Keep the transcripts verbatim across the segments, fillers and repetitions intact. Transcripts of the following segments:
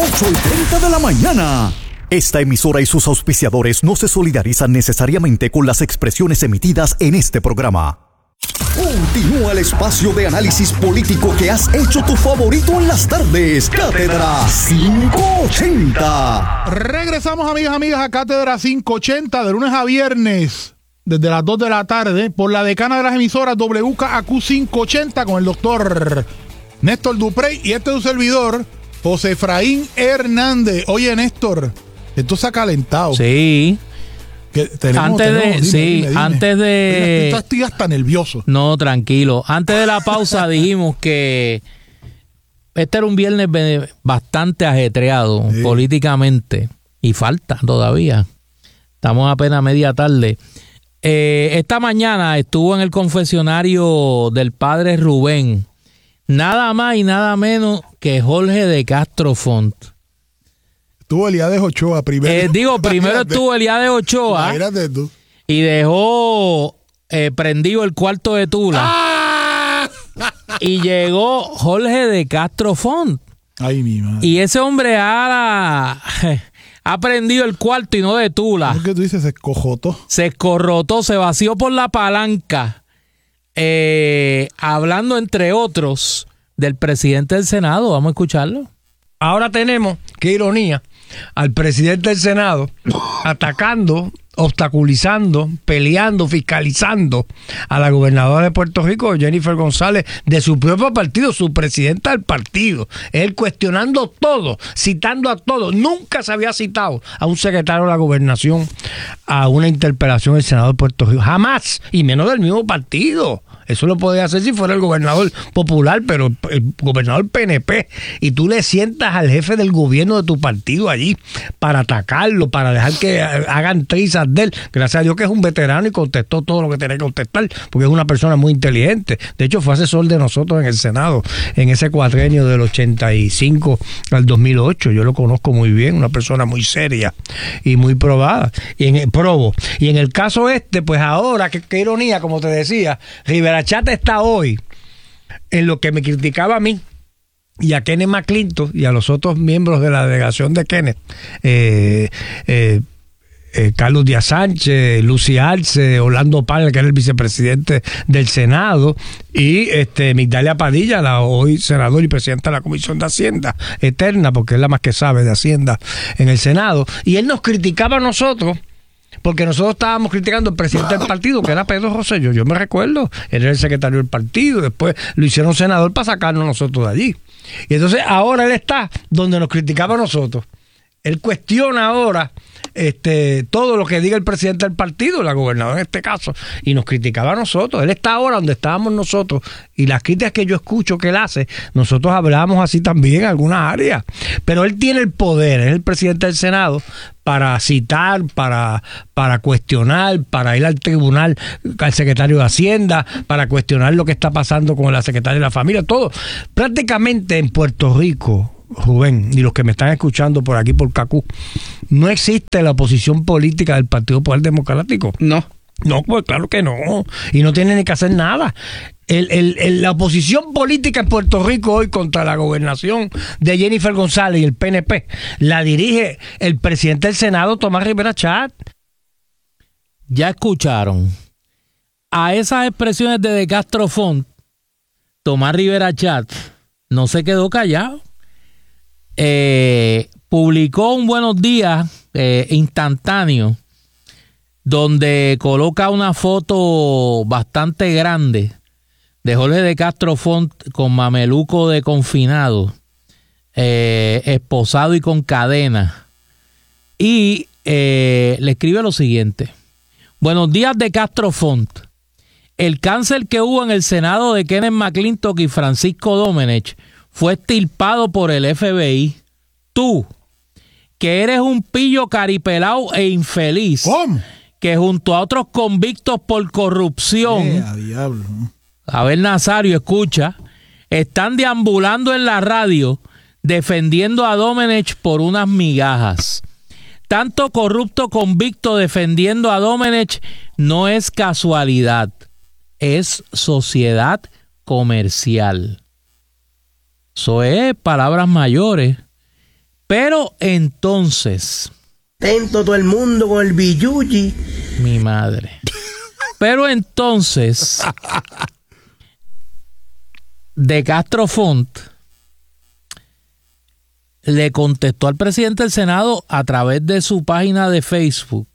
ocho y treinta de la mañana. Esta emisora y sus auspiciadores no se solidarizan necesariamente con las expresiones emitidas en este programa. Continúa el espacio de análisis político que has hecho tu favorito en las tardes. Cátedra quinientos ochenta. Regresamos, amigas, amigas, a Cátedra quinientos ochenta de lunes a viernes, desde las dos de la tarde, por la decana de las emisoras W K A Q quinientos ochenta, con el doctor Néstor Duprey y este es un servidor, José Efraín Hernández. Oye, Néstor, esto se ha calentado. Sí. Tenemos, antes tenemos, de dime, sí dime, dime. antes de Mira, estoy hasta nervioso. No, tranquilo. Antes de la pausa dijimos que este era un viernes bastante ajetreado, sí, políticamente, y falta todavía. Estamos apenas a media tarde. Eh, esta mañana estuvo en el confesionario del padre Rubén, nada más y nada menos que Jorge de Castro Font. Estuvo Elías Ochoa primero. Eh, digo, primero estuvo Elías Ochoa. Imagínate tú. Y dejó eh, prendido el cuarto de Tula. ¡Ah! Y llegó Jorge de Castro Font. Ay, mi madre. Y ese hombre ha, ha prendido el cuarto y no de Tula. ¿Qué tú dices? Se escojotó. Se escorrotó, se vació por la palanca. Eh, hablando, entre otros, del presidente del Senado. Vamos a escucharlo. Ahora tenemos, qué ironía, al presidente del Senado atacando, obstaculizando, peleando, fiscalizando a la gobernadora de Puerto Rico, Jennifer González, de su propio partido, su presidenta del partido. Él cuestionando todo, citando a todos. Nunca se había citado a un secretario de la gobernación a una interpelación del Senado de Puerto Rico. Jamás, y menos del mismo partido. Eso lo podía hacer si fuera el gobernador popular, pero el gobernador P N P, y tú le sientas al jefe del gobierno de tu partido allí para atacarlo, para dejar que hagan trizas de él. Gracias a Dios que es un veterano y contestó todo lo que tenía que contestar, porque es una persona muy inteligente. De hecho, fue asesor de nosotros en el Senado en ese cuatrienio del ochenta y cinco al dos mil ocho. Yo lo conozco muy bien, una persona muy seria y muy probada, y en el probo. Y en el caso este, pues ahora, qué, qué ironía, como te decía, Rivera Chat está hoy en lo que me criticaba a mí y a Kenneth McClintock y a los otros miembros de la delegación de Kenneth, eh, eh, eh, Carlos Díaz Sánchez, Lucy Arce, Orlando Palmer, que era el vicepresidente del Senado, y este Migdalia Padilla, la hoy senador y presidenta de la Comisión de Hacienda Eterna, porque es la más que sabe de Hacienda en el Senado, y él nos criticaba a nosotros porque nosotros estábamos criticando al presidente del partido, que era Pedro Rosselló. Yo me recuerdo, él era el secretario del partido, después lo hicieron senador para sacarnos nosotros de allí. Y entonces ahora él está donde nos criticaba a nosotros. Él cuestiona ahora este, todo lo que diga el presidente del partido, la gobernadora en este caso, y nos criticaba a nosotros. Él está ahora donde estábamos nosotros, y las críticas que yo escucho que él hace, nosotros hablamos así también en algunas áreas. Pero él tiene el poder, es el presidente del Senado, para citar, para, para cuestionar, para ir al tribunal, al secretario de Hacienda, para cuestionar lo que está pasando con la secretaria de la Familia, todo. Prácticamente en Puerto Rico, Rubén, y los que me están escuchando por aquí por Cacú, no existe la oposición política del Partido Popular Democrático. No. No, pues claro que no. Y no tiene ni que hacer nada. El, el, el, la oposición política en Puerto Rico hoy contra la gobernación de Jennifer González y el P N P la dirige el presidente del Senado, Tomás Rivera Chat. Ya escucharon. A esas expresiones de De Castro Font, Tomás Rivera Chat no se quedó callado. Eh, publicó un buenos días eh, instantáneo donde coloca una foto bastante grande de Jorge de Castro Font con mameluco de confinado, eh, esposado y con cadena, y eh, le escribe lo siguiente: buenos días, de Castro Font. El cáncer que hubo en el Senado de Kenneth McClintock y Francisco Domenech fue extirpado por el F B I. Tú, que eres un pillo caripelao e infeliz, ¿cómo? Que junto a otros convictos por corrupción, eh, a diablo. a ver, Nazario, escucha, están deambulando en la radio defendiendo a Domenech por unas migajas. Tanto corrupto convicto defendiendo a Domenech no es casualidad, es sociedad comercial. Eso es palabras mayores. Pero entonces... Atento todo el mundo con el billuyi. Mi madre. Pero entonces... De Castro Font le contestó al presidente del Senado a través de su página de Facebook,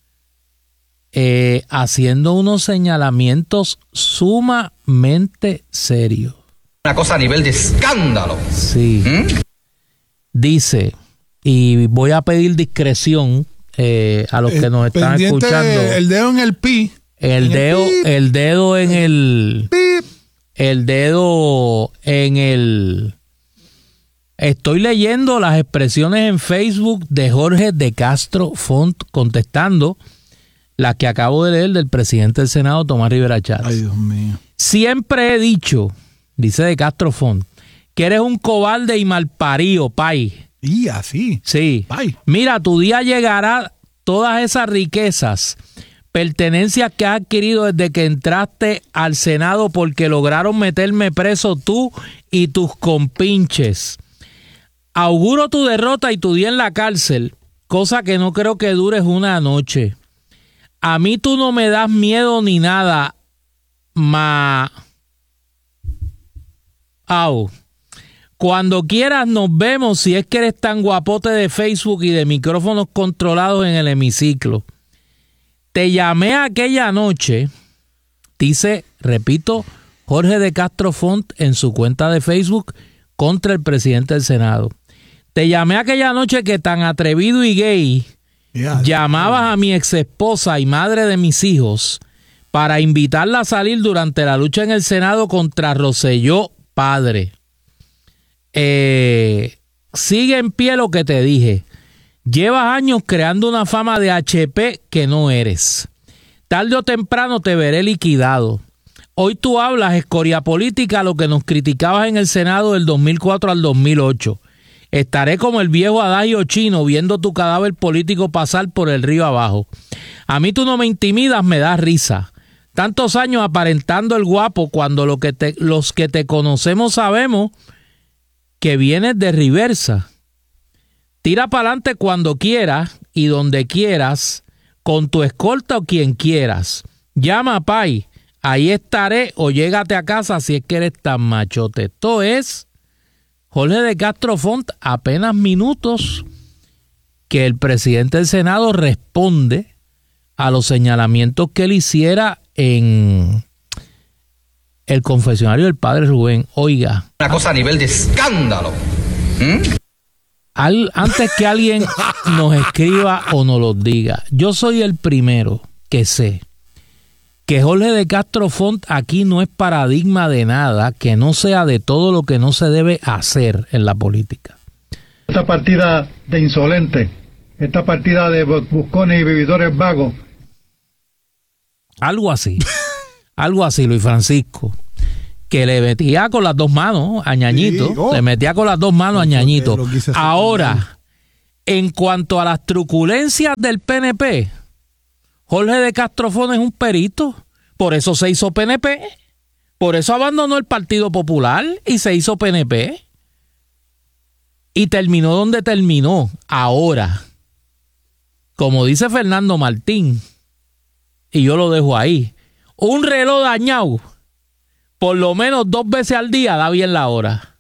eh, haciendo unos señalamientos sumamente serios. Una cosa a nivel de escándalo. Sí. ¿Mm? Dice, y voy a pedir discreción eh, a los que nos están Pendiente, escuchando. El dedo en el pi. El en dedo, el, pi, el dedo en el... Pip. El dedo en el... Estoy leyendo las expresiones en Facebook de Jorge de Castro Font contestando las que acabo de leer del presidente del Senado, Tomás Rivera Chats. Ay, Dios mío. Siempre he dicho, dice de Castro Font, que eres un cobarde y malparido, pay. Y así. Sí. Pay. Mira, tu día llegará, todas esas riquezas, pertenencias que has adquirido desde que entraste al Senado porque lograron meterme preso tú y tus compinches. Auguro tu derrota y tu día en la cárcel, cosa que no creo que dures una noche. A mí tú no me das miedo ni nada, ma... Au. Cuando quieras nos vemos si es que eres tan guapote de Facebook y de micrófonos controlados en el hemiciclo. Te llamé aquella noche, dice, repito, Jorge de Castro Font en su cuenta de Facebook contra el presidente del Senado. Te llamé aquella noche que tan atrevido y gay Yeah, llamabas a mi exesposa y madre de mis hijos para invitarla a salir durante la lucha en el Senado contra Rosselló padre. Eh, sigue en pie lo que te dije. Llevas años creando una fama de H P que no eres. Tarde o temprano te veré liquidado. Hoy tú hablas escoria política, lo que nos criticabas en el Senado del dos mil cuatro al dos mil ocho. Estaré como el viejo adagio chino viendo tu cadáver político pasar por el río abajo. A mí tú no me intimidas, me das risa. Tantos años aparentando el guapo cuando lo que te, los que te conocemos sabemos que vienes de reversa. Tira para adelante cuando quieras y donde quieras, con tu escolta o quien quieras. Llama a Pai, ahí estaré o llégate a casa si es que eres tan machote. Esto es Jorge de Castro Font, apenas minutos que el presidente del Senado responde a los señalamientos que él hiciera en el confesionario del padre Rubén. Oiga. Una cosa a nivel de escándalo. ¿Mm? Al, antes que alguien nos escriba o nos lo diga, yo soy el primero que sé que Jorge de Castro Font aquí no es paradigma de nada que no sea de todo lo que no se debe hacer en la política. Esta partida de insolente, esta partida de buscones y vividores vagos. Algo así, algo así, Luis Francisco, que le metía con las dos manos a Ñañito, sí, oh. le metía con las dos manos a Ñañito. Ahora, en cuanto a las truculencias del P N P, Jorge de Castro Font es un perito, por eso se hizo P N P, por eso abandonó el Partido Popular y se hizo P N P. Y terminó donde terminó. Ahora, como dice Fernando Martín, y yo lo dejo ahí, un reloj dañado, por lo menos dos veces al día da bien la hora.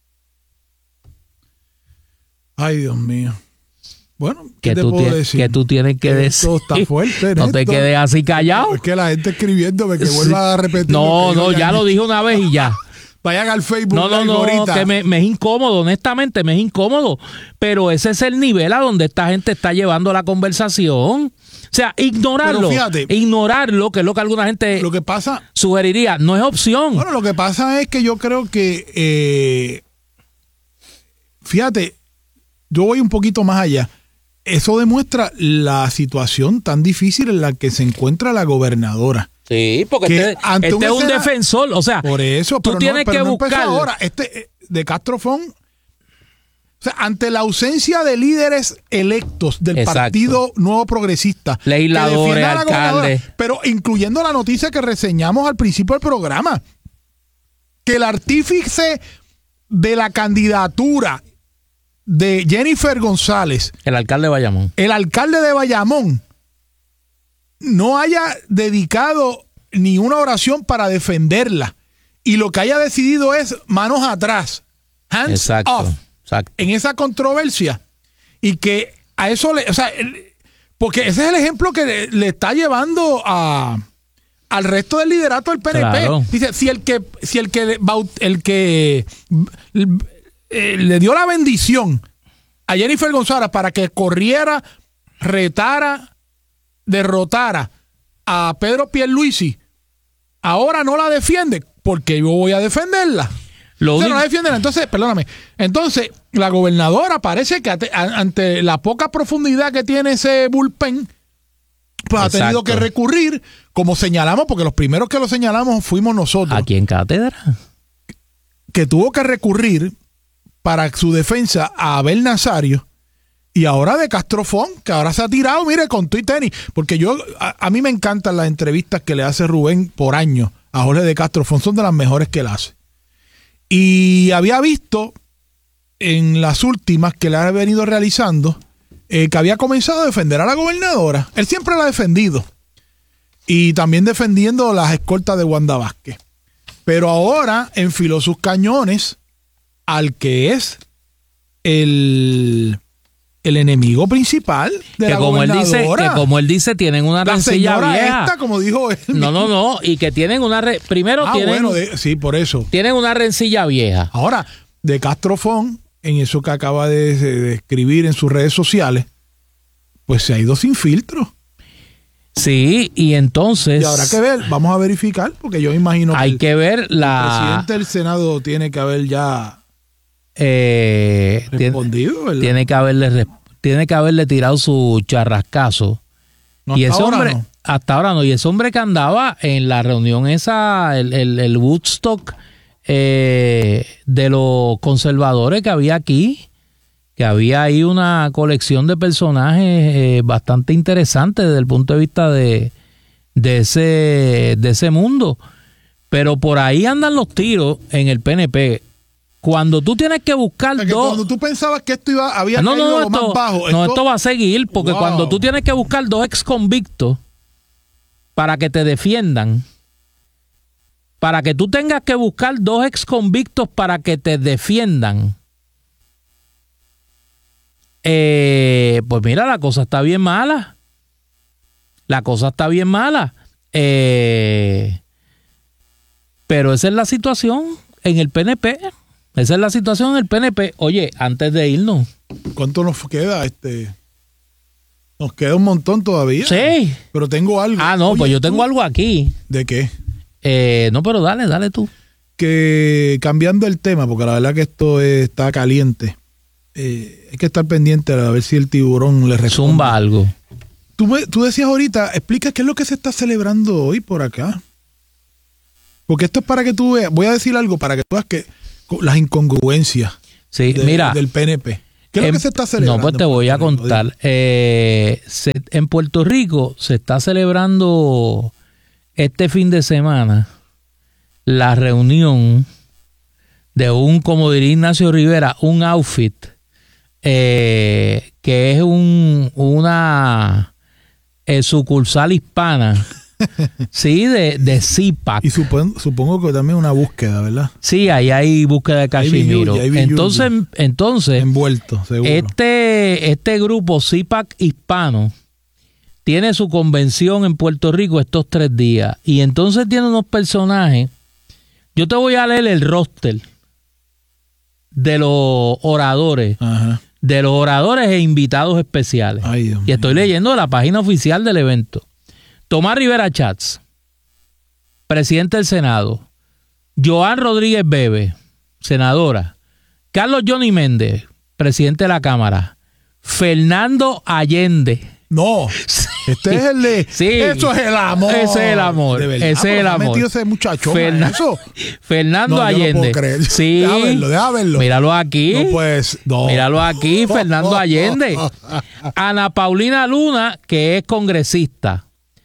Ay, Dios mío. Bueno, ¿qué que te tú puedo tienes, decir? Que tú tienes que decir. Esto está fuerte. No te quedes así callado. Es que la gente escribiéndome que vuelva a repetir. No, no, ya lo dije una vez y ya. Vayan al Facebook. No, no, no, ahorita. que me, me es incómodo, honestamente, me es incómodo. Pero ese es el nivel a donde esta gente está llevando la conversación. O sea, ignorarlo. Fíjate, ignorarlo, que es lo que alguna gente lo que pasa, sugeriría, no es opción. Bueno, lo que pasa es que yo creo que, eh, fíjate, yo voy un poquito más allá. Eso demuestra la situación tan difícil en la que se encuentra la gobernadora. Sí, porque este, este un es un escena, defensor, o sea, por eso, tú pero tienes no, pero que no buscar. Ahora, este de Castro Font, o sea, ante la ausencia de líderes electos del Exacto. Partido Nuevo Progresista, legisladores, alcaldes, pero incluyendo la noticia que reseñamos al principio del programa, que el artífice de la candidatura de Jennifer González, El alcalde de Bayamón. el alcalde de Bayamón, no haya dedicado ni una oración para defenderla y lo que haya decidido es manos atrás, hands Exacto, off, exacto. en esa controversia, y que a eso le, o sea, el- porque ese es el ejemplo que le, le está llevando a al resto del liderato del P N P. Claro. Dice, si el que si el que baut- el que eh, le dio la bendición a Jennifer González para que corriera, retara, derrotara a Pedro Pierluisi, ahora no la defiende, porque yo voy a defenderla. Lo O sea, único- no la defienden. Entonces, perdóname. Entonces, la gobernadora parece que ante, ante la poca profundidad que tiene ese bullpen, pues ha tenido Exacto. que recurrir, como señalamos, porque los primeros que lo señalamos fuimos nosotros, Aquí en cátedra. que tuvo que recurrir para su defensa a Abel Nazario y ahora de Castrofón, que ahora se ha tirado, mire, con tu y tenis. Porque yo, a, a mí me encantan las entrevistas que le hace Rubén por año a Jorge de Castrofón, son de las mejores que él hace. Y había visto en las últimas que le ha venido realizando eh, que había comenzado a defender a la gobernadora. Él siempre la ha defendido. Y también defendiendo las escoltas de Wanda Vázquez. Pero ahora enfiló sus cañones al que es el, el enemigo principal de Que la como él dice, gobernadora. que como él dice, tienen una la rencilla señora vieja. esta, como dijo él. No, no, no. Y que tienen una re- primero Ah, tienen, bueno, de- sí, por eso. tienen una rencilla vieja. Ahora, de Castrofón, en eso que acaba de, de escribir en sus redes sociales, pues se ha ido sin filtro. Sí, y entonces Y habrá que ver, vamos a verificar, porque yo imagino hay el, que ver el la presidente del Senado tiene que haber ya eh, tiene, respondido, ¿verdad? tiene que haberle res- tiene que haberle tirado su charrascazo. No, y hasta ese ahora hombre, no. hasta ahora no, y ese hombre que andaba en la reunión esa, el, el, el Woodstock eh, de los conservadores que había aquí, que había ahí una colección de personajes eh, bastante interesantes desde el punto de vista de, de, ese, de ese mundo. Pero por ahí andan los tiros en el P N P. Cuando tú tienes que buscar O sea, que dos... cuando tú pensabas que esto iba había Ah, no, caído no, no, lo esto, más bajo, no, esto va a seguir, porque Wow. cuando tú tienes que buscar dos ex convictos para que te defiendan, para que tú tengas que buscar dos ex convictos para que te defiendan, eh, pues mira, la cosa está bien mala. La cosa está bien mala. Eh, pero esa es la situación en el P N P. Esa es la situación en el P N P. Oye, antes de irnos. ¿Cuánto nos queda? Este, nos queda un montón todavía. Sí. Pero tengo algo. Ah, no, Oye, pues yo tú- tengo algo aquí. ¿De qué? Eh, no, pero dale, dale tú. Que cambiando el tema, porque la verdad que esto eh, está caliente, eh, hay que estar pendiente a ver si el tiburón le responde. Zumba algo. Tú, me- tú decías ahorita, explica qué es lo que se está celebrando hoy por acá. Porque esto es para que tú veas, voy a decir algo para que tú veas que las incongruencias Sí, de- mira. del P N P. ¿Qué es lo en- que se está celebrando? No, pues te en voy a Puerto Rico? contar. Eh, se- en Puerto Rico se está celebrando este fin de semana la reunión de un, como diría Ignacio Rivera, un outfit eh, que es un una eh, sucursal hispana, sí, de, de C I P A C. Y supongo, supongo que también una búsqueda, ¿verdad? Sí, ahí hay búsqueda de Ahí vi Cachimiro. Yuyi, ahí vi Entonces, entonces Envuelto, seguro. este, este grupo C I P A C hispano tiene su convención en Puerto Rico estos tres días. Y entonces tiene unos personajes. Yo te voy a leer el roster de los oradores, Ajá. de los oradores e invitados especiales. Ay, Dios y estoy mío. leyendo de la página oficial del evento. Tomás Rivera Chats, presidente del Senado. Joan Rodríguez Bebe, senadora. Carlos Johnny Méndez, presidente de la Cámara. Fernando Allende. No, este es el de... Sí. Eso es el amor. Ese es el amor. De verdad, Ese es pero el se ha amor. metido ese muchacho Fernan- a eso. Fernando No, yo no Allende. puedo creer. Sí. Deja verlo, deja verlo. Míralo aquí. No, pues, no. Míralo aquí, Fernando Allende. Ana Paulina Luna, que es congresista.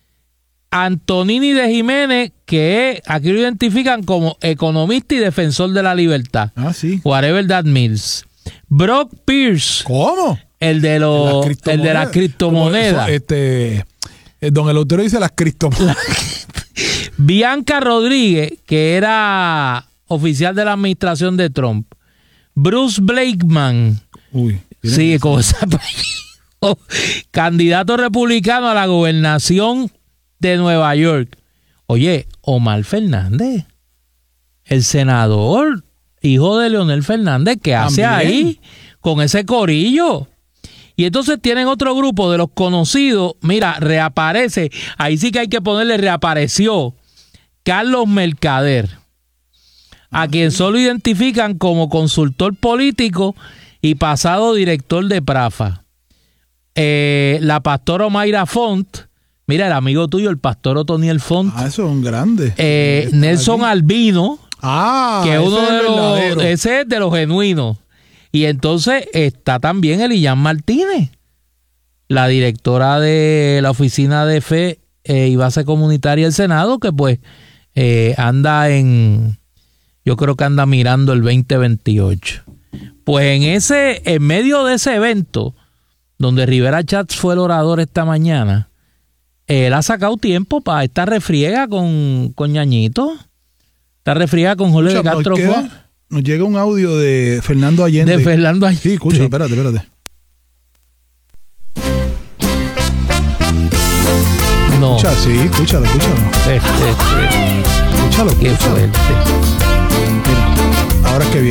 Antonini de Jiménez, que es, aquí lo identifican como economista y defensor de la libertad. Ah, sí. Whatever that means. Brock Pierce, ¿Cómo? el de los el de las criptomonedas. Este, eh, don Eleuterio dice las criptomonedas. Bianca Rodríguez, que era oficial de la administración de Trump. Bruce Blakeman. Uy. Sí, con ese apellido. Candidato republicano a la gobernación de Nueva York. Oye, Omar Fernández, el senador, hijo de Leonel Fernández, ¿qué hace ahí con ese corillo? Y entonces tienen otro grupo de los conocidos. Mira, reaparece. Ahí sí que hay que ponerle reapareció. Carlos Mercader, a quien solo identifican como consultor político y pasado director de Prafa. Eh, la pastora Omaira Font, mira, el amigo tuyo, el pastor Otoniel Font. Ah, eso es un grande. Eh, Nelson aquí. Albino, ah, que es uno ese de es los, ese es de los genuinos. Y entonces está también Elian Martínez, la directora de la Oficina de Fe eh, y Base Comunitaria del Senado, que pues eh, anda en, yo creo que anda mirando el veinte veintiocho. Pues en ese, en medio de ese evento, donde Rivera Chats fue el orador esta mañana, él ha sacado tiempo para esta refriega con, con Ñañito, esta refriega con Jorge de Castro. Nos, nos llega un audio de Fernando Allende. De Fernando Allende. Sí, escucha, espérate, espérate. No. Escucha, sí, escúchalo, escúchalo. Este, este, escúchalo, qué escúchalo. fuerte. Mira, ahora es que viene.